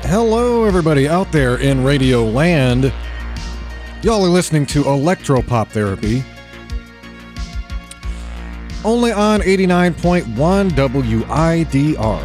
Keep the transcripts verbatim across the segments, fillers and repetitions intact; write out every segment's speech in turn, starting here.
Hello, everybody out there in Radio Land. Y'all are listening to Electropop Therapy, only on eighty-nine point one W I D R.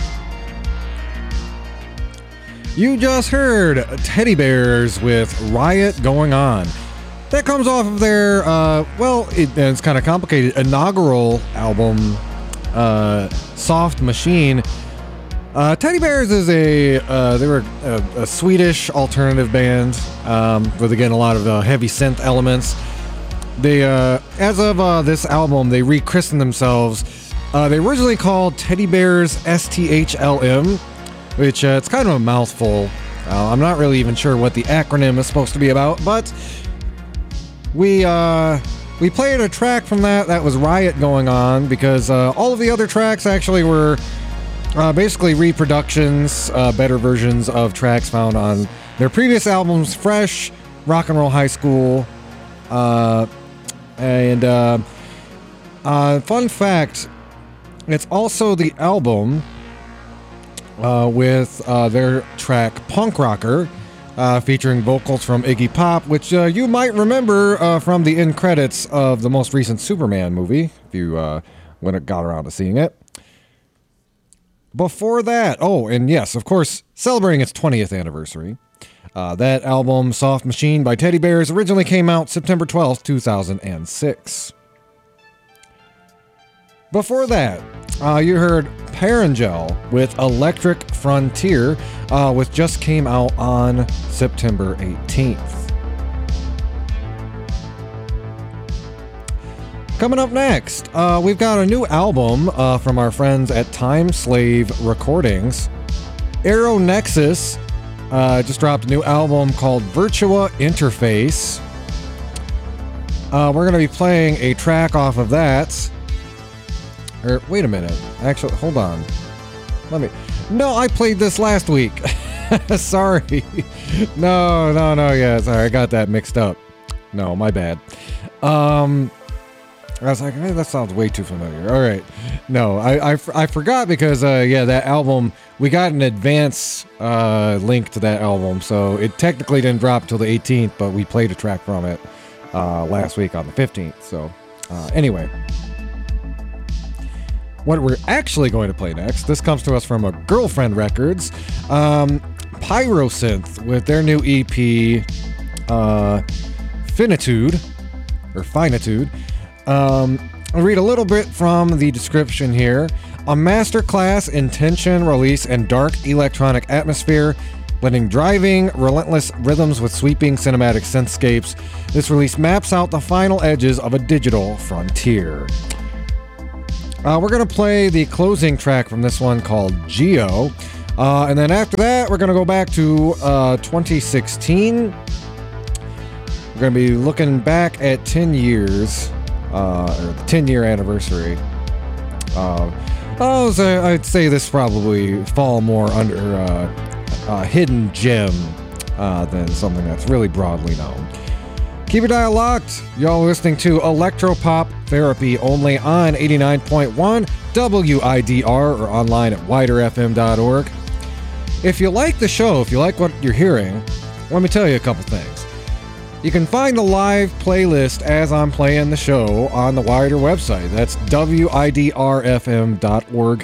You just heard Teddy Bears with Riot Going On. That comes off of their, uh, well, it, it's kind of complicated, inaugural album, uh, Soft Machine. Uh, Teddy Bears is a, uh, they were a, a Swedish alternative band, um, with, again, a lot of uh, heavy synth elements. They, uh, as of uh, this album, they rechristened themselves. Uh, they originally called Teddy Bears S T H L M, which uh, it's kind of a mouthful. Uh, I'm not really even sure what the acronym is supposed to be about, but we uh, we played a track from that that was Riot Going On, because uh, all of the other tracks actually were uh, basically reproductions, uh, better versions of tracks found on their previous albums, Fresh, Rock and Roll High School, uh, and uh, uh, fun fact, it's also the album uh, with uh, their track Punk Rocker, uh, featuring vocals from Iggy Pop, which uh, you might remember uh, from the end credits of the most recent Superman movie, if you uh, when it got around to seeing it. Before that, oh, and yes, of course, celebrating its twentieth anniversary, uh, that album, Soft Machine by Teddy Bears, originally came out September twelfth, two thousand six. Before that, uh, you heard Parangel with Electric Frontier, uh, which just came out on September eighteenth. Coming up next, uh, we've got a new album uh, from our friends at Time Slave Recordings. Aero Nexus uh, just dropped a new album called Virtua Interface. Uh, we're going to be playing a track off of that. Or, wait a minute. Actually, hold on. Let me... No, I played this last week. Sorry. No, no, no, yeah, sorry. I got that mixed up. No, my bad. Um... I was like, hey, that sounds way too familiar. All right. No, I, I, I forgot because, uh, yeah, that album, we got an advance uh, link to that album, so it technically didn't drop until the eighteenth, but we played a track from it uh, last week on the fifteenth. So, uh, anyway. What we're actually going to play next, this comes to us from a Girlfriend Records, um, Pyrosynth with their new E P, uh, Finitude, or Finitude. Um, I'll read a little bit from the description here. A masterclass in tension, release, and dark electronic atmosphere, blending driving, relentless rhythms with sweeping cinematic synthscapes. This release maps out the final edges of a digital frontier. Uh, we're going to play the closing track from this one called Geo. Uh, and then after that, we're going to go back to uh, twenty sixteen. We're going to be looking back at ten years. Uh, or the ten-year anniversary. Uh, oh, so I'd say this probably fall more under uh, a hidden gem uh, than something that's really broadly known. Keep your dial locked. Y'all listening to Electropop Therapy only on eighty-nine point one W I D R or online at wider f m dot org. If you like the show, if you like what you're hearing, let me tell you a couple things. You can find the live playlist as I'm playing the show on the Wider website. That's W I D R F M dot org.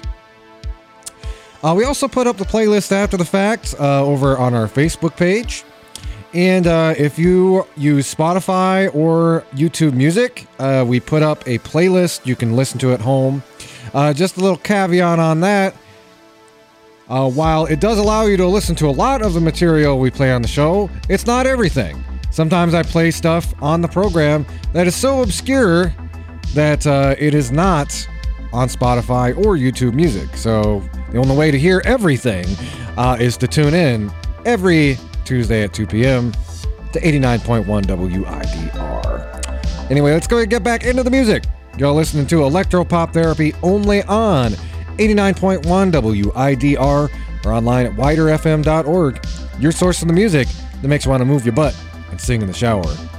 Uh, we also put up the playlist after the fact uh, over on our Facebook page. And uh, if you use Spotify or YouTube Music, uh, we put up a playlist you can listen to at home. Uh, just a little caveat on that. Uh, while it does allow you to listen to a lot of the material we play on the show, it's not everything. Sometimes I play stuff on the program that is so obscure that uh, it is not on Spotify or YouTube Music. So the only way to hear everything uh, is to tune in every Tuesday at two p.m. to eighty-nine point one W I D R. Anyway, let's go and get back into the music. Y'all listening to Electropop Therapy only on eighty-nine point one W I D R or online at wider f m dot org. Your source of the music that makes you want to move your butt and sing in the shower.